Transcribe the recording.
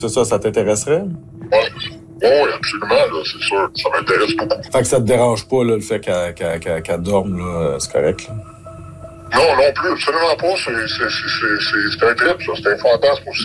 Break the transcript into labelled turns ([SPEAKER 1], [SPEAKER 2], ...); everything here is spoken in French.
[SPEAKER 1] C'est ça, ça t'intéresserait?
[SPEAKER 2] Oui, absolument, là, c'est sûr. Ça m'intéresse beaucoup.
[SPEAKER 1] Fait que ça te dérange pas, là, le fait qu'elle dorme, là, c'est correct, là?
[SPEAKER 2] Non plus, absolument pas. C'est un trip, ça. C'est un fantasme aussi.